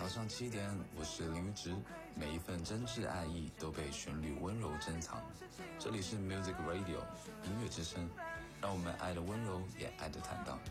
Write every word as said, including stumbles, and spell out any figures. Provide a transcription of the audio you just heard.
早上七点，我是林玉植，每一份真挚爱意都被旋律温柔珍藏。这里是 Music Radio 音乐之声，让我们爱的温柔，也爱的坦荡。